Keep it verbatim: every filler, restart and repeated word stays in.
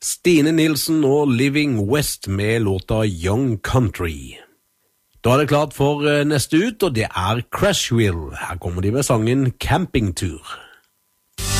Stine Nilsen og Living West med låta Young Country. Da er det klart for neste ut, og det er Crashville. Her kommer de med sangen Campingtur.